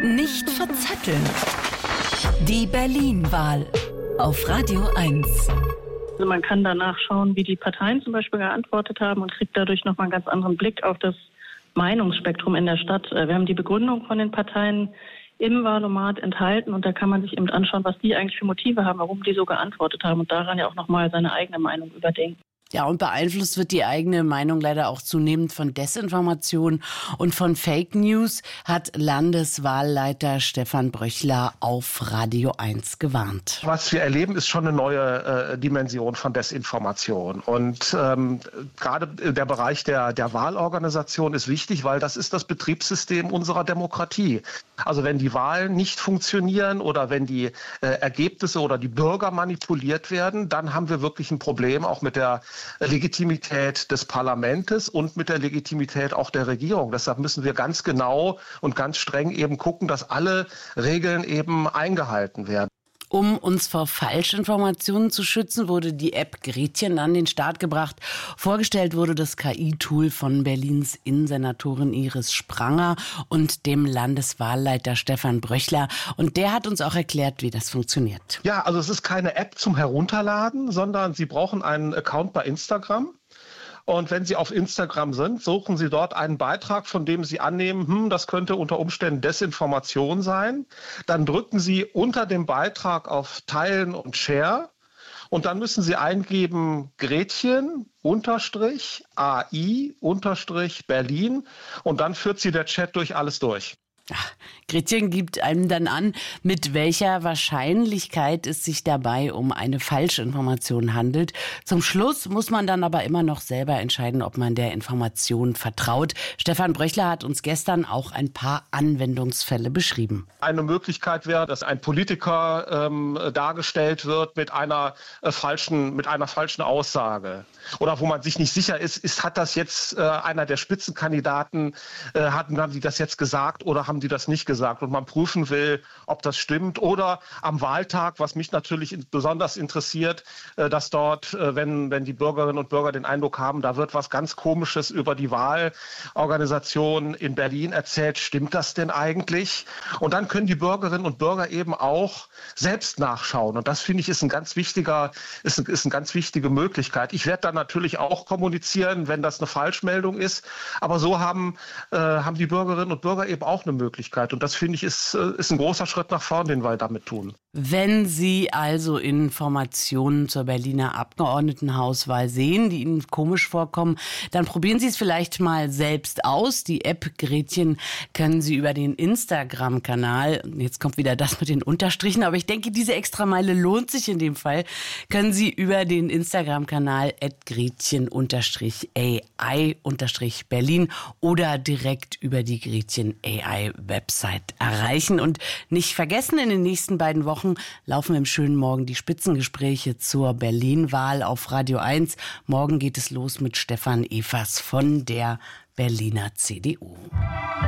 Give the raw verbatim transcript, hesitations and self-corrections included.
Nicht verzetteln. Die Berlin-Wahl auf Radio eins. Also man kann danach schauen, wie die Parteien zum Beispiel geantwortet haben und kriegt dadurch nochmal einen ganz anderen Blick auf das Meinungsspektrum in der Stadt. Wir haben die Begründung von den Parteien im Wahlomat enthalten und da kann man sich eben anschauen, was die eigentlich für Motive haben, warum die so geantwortet haben und daran ja auch nochmal seine eigene Meinung überdenken. Ja, und beeinflusst wird die eigene Meinung leider auch zunehmend von Desinformation und von Fake News, hat Landeswahlleiter Stefan Bröchler auf Radio eins gewarnt. Was wir erleben, ist schon eine neue äh, Dimension von Desinformation. Und ähm, gerade der Bereich der, der Wahlorganisation ist wichtig, weil das ist das Betriebssystem unserer Demokratie. Also wenn die Wahlen nicht funktionieren oder wenn die äh, Ergebnisse oder die Bürger manipuliert werden, dann haben wir wirklich ein Problem auch mit der Legitimität des Parlaments und mit der Legitimität auch der Regierung. Deshalb müssen wir ganz genau und ganz streng eben gucken, dass alle Regeln eben eingehalten werden. Um uns vor Falschinformationen zu schützen, wurde die App Gretchen an den Start gebracht. Vorgestellt wurde das K I-Tool von Berlins Innensenatorin Iris Spranger und dem Landeswahlleiter Stefan Bröchler. Und der hat uns auch erklärt, wie das funktioniert. Ja, also es ist keine App zum Herunterladen, sondern Sie brauchen einen Account bei Instagram. Und wenn Sie auf Instagram sind, suchen Sie dort einen Beitrag, von dem Sie annehmen, hm, das könnte unter Umständen Desinformation sein. Dann drücken Sie unter dem Beitrag auf Teilen und Share. Und dann müssen Sie eingeben Gretchen unterstrich A I unterstrich Berlin. Und dann führt Sie der Chat durch alles durch. Ach, Gretchen gibt einem dann an, mit welcher Wahrscheinlichkeit es sich dabei um eine Falschinformation handelt. Zum Schluss muss man dann aber immer noch selber entscheiden, ob man der Information vertraut. Stefan Bröchler hat uns gestern auch ein paar Anwendungsfälle beschrieben. Eine Möglichkeit wäre, dass ein Politiker ähm, dargestellt wird mit einer äh, falschen, mit einer falschen Aussage. Oder wo man sich nicht sicher ist, ist hat das jetzt äh, einer der Spitzenkandidaten, äh, hatten, haben die das jetzt gesagt oder haben die das nicht gesagt? Und man prüfen will, ob das stimmt. Oder am Wahltag, was mich natürlich besonders interessiert, äh, dass dort, äh, wenn, wenn die Bürgerinnen und Bürger den Eindruck haben, da wird was ganz Komisches über die Wahlorganisation in Berlin erzählt, stimmt das denn eigentlich? Und dann können die Bürgerinnen und Bürger eben auch selbst nachschauen. Und das, finde ich, ist ein ganz wichtiger, ist, ist eine ganz wichtige Möglichkeit. Ich werde dann natürlich auch kommunizieren, wenn das eine Falschmeldung ist. Aber so haben, äh, haben die Bürgerinnen und Bürger eben auch eine Möglichkeit. Und das, finde ich, ist, äh, ist ein großer Schritt nach vorn, den wir damit tun. Wenn Sie also Informationen zur Berliner Abgeordnetenhauswahl sehen, die Ihnen komisch vorkommen, dann probieren Sie es vielleicht mal selbst aus. Die App Gretchen können Sie über den Instagram-Kanal, jetzt kommt wieder das mit den Unterstrichen, aber ich denke, diese Extrameile lohnt sich in dem Fall, können Sie über den Instagram-Kanal at Gretchen-A I-Berlin oder direkt über die Gretchen A I-Website erreichen. Und nicht vergessen, in den nächsten beiden Wochen laufen im schönen Morgen die Spitzengespräche zur Berlin-Wahl auf Radio eins. Morgen geht es los mit Stefan Evers von der Berliner C D U.